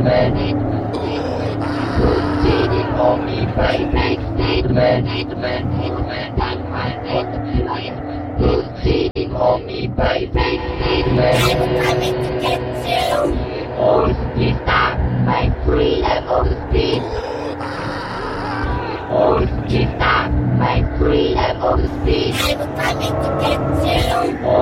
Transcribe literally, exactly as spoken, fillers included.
Cheating on me, baby. The man, the man, the man, that's my name. Who's cheating on me, baby? The man, I'm coming to get you. Oh, you stop my freedom of speech. Oh, you stop my freedom of speech. I'm coming to get you.